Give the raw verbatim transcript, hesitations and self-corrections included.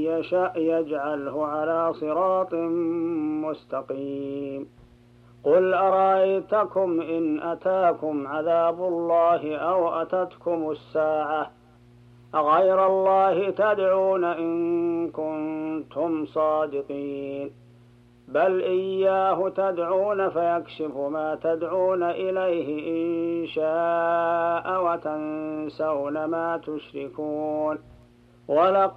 يشأ يجعله على صراط مستقيم. قل أرأيتكم إن أتاكم عذاب الله أو أتتكم الساعة أغير الله تدعون إن كنتم صادقين؟ بل إياه تدعون فيكشف ما تدعون إليه إن شاء وتنسون ما تشركون. ولقد